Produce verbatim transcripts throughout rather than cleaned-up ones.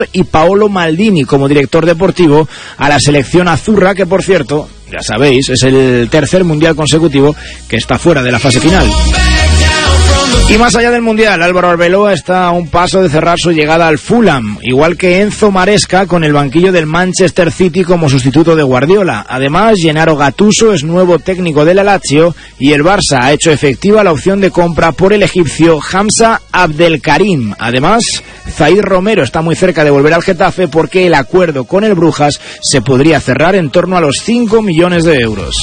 y Paolo Maldini como director deportivo a la selección azurra, que por cierto, ya sabéis, es el tercer mundial consecutivo que está fuera de la fase final. Y más allá del mundial, Álvaro Arbeloa está a un paso de cerrar su llegada al Fulham, igual que Enzo Maresca con el banquillo del Manchester City como sustituto de Guardiola. Además, Gennaro Gattuso es nuevo técnico del Lazio y el Barça ha hecho efectiva la opción de compra por el egipcio Hamza Abdelkarim. Además, Zaid Romero está muy cerca de volver al Getafe porque el acuerdo con el Brujas se podría cerrar en torno a los cinco millones de euros.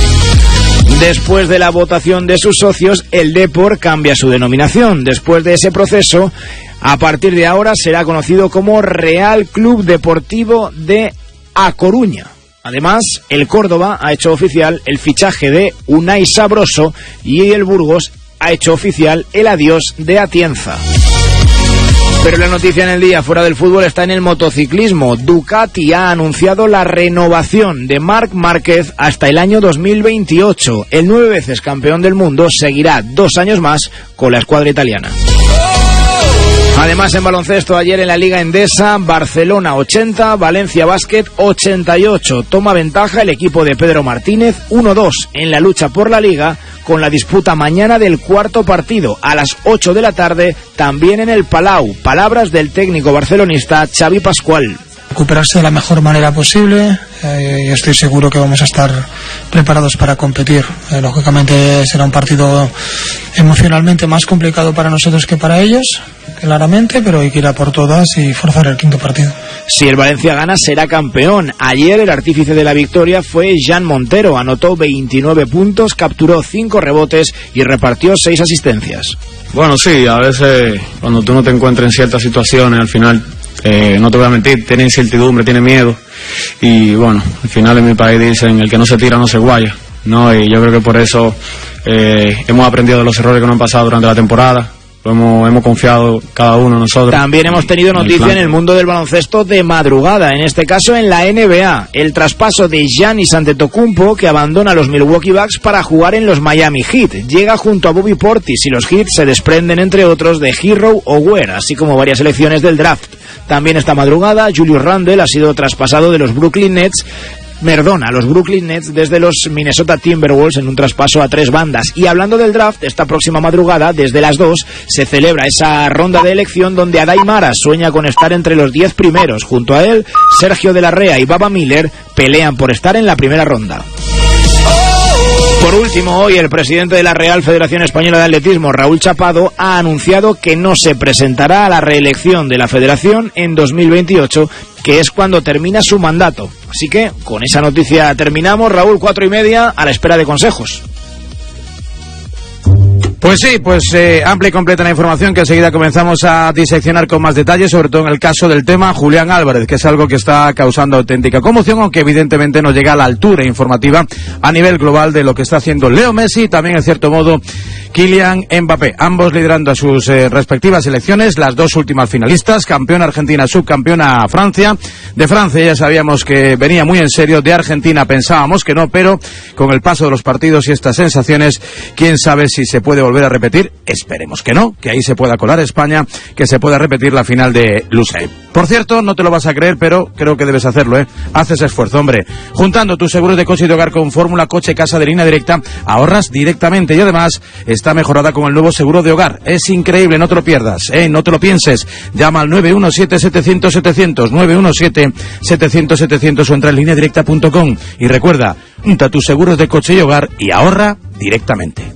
Después de la votación de sus socios, el Depor cambia su denominación. Después de ese proceso, a partir de ahora será conocido como Real Club Deportivo de A Coruña. Además, el Córdoba ha hecho oficial el fichaje de Unai Sabroso y el Burgos ha hecho oficial el adiós de Atienza. Pero la noticia en el día fuera del fútbol está en el motociclismo. Ducati ha anunciado la renovación de Marc Márquez hasta el año dos mil veintiocho. El nueve veces campeón del mundo seguirá dos años más con la escuadra italiana. Además, en baloncesto, ayer en la Liga Endesa, Barcelona ochenta, Valencia Basket ochenta y ocho. Toma ventaja el equipo de Pedro Martínez uno dos en la lucha por la Liga, con la disputa mañana del cuarto partido a las ocho de la tarde, también en el Palau. Palabras del técnico barcelonista Xavi Pascual. Recuperarse de la mejor manera posible, eh, y estoy seguro que vamos a estar preparados para competir. Eh, lógicamente será un partido emocionalmente más complicado para nosotros que para ellos, claramente, pero hay que ir a por todas y forzar el quinto partido. Si el Valencia gana, será campeón. Ayer el artífice de la victoria fue Jan Montero. Anotó veintinueve puntos, capturó cinco rebotes y repartió seis asistencias. Bueno, sí, a veces cuando tú no te encuentras en ciertas situaciones, al final, eh, no te voy a mentir, tiene incertidumbre, tiene miedo. Y bueno, al final en mi país dicen, el que no se tira no se guaya, ¿no? Y yo creo que por eso eh, hemos aprendido de los errores que nos han pasado durante la temporada. Hemos, hemos confiado cada uno de nosotros. También hemos tenido noticia en el mundo del baloncesto de madrugada, en este caso en la N B A, el traspaso de Giannis Antetokounmpo, que abandona los Milwaukee Bucks para jugar en los Miami Heat. Llega junto a Bobby Portis y los Heat se desprenden entre otros de Hero o Ware, así como varias selecciones del draft. También esta madrugada Julius Randle ha sido traspasado de los Brooklyn Nets Perdón, a los Brooklyn Nets desde los Minnesota Timberwolves en un traspaso a tres bandas. Y hablando del draft, esta próxima madrugada, desde las dos, se celebra esa ronda de elección donde Adai Mara sueña con estar entre los diez primeros. Junto a él, Sergio de la Rea y Baba Miller pelean por estar en la primera ronda. Por último, hoy el presidente de la Real Federación Española de Atletismo, Raúl Chapado, ha anunciado que no se presentará a la reelección de la federación en dos mil veintiocho, que es cuando termina su mandato. Así que, con esa noticia terminamos. Raúl, cuatro y media, a la espera de consejos. Pues sí, pues eh, amplia y completa la información que enseguida comenzamos a diseccionar con más detalles, sobre todo en el caso del tema Julián Álvarez, que es algo que está causando auténtica conmoción, aunque evidentemente no llega a la altura informativa a nivel global de lo que está haciendo Leo Messi, también en cierto modo Kylian Mbappé, ambos liderando a sus eh, respectivas selecciones, las dos últimas finalistas, campeona Argentina, subcampeona Francia. De Francia ya sabíamos que venía muy en serio, de Argentina pensábamos que no, pero con el paso de los partidos y estas sensaciones, quién sabe si se puede volver a repetir, esperemos que no, que ahí se pueda colar España, que se pueda repetir la final de Lusail. Por cierto, no te lo vas a creer, pero creo que debes hacerlo, ¿eh? Haces esfuerzo, hombre. Juntando tus seguros de coche y de hogar con Fórmula Coche Casa de Línea Directa, ahorras directamente y además está mejorada con el nuevo seguro de hogar. Es increíble, no te lo pierdas, ¿eh? No te lo pienses. Llama al nueve uno siete, setecientos, setecientos, nueve uno siete, setecientos, setecientos o entra en línea directa punto com. Y recuerda, junta tus seguros de coche y hogar y ahorra directamente.